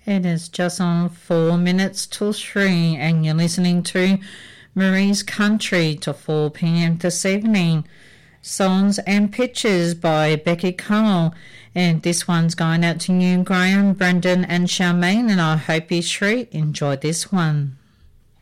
It is just on 4 minutes till 3 and you're listening to Marie's Country till 4 p.m. this evening. Songs and Pictures by Becky Connell, and this one's going out to you, Graham, Brendan and Charmaine, and I hope you three enjoy this one.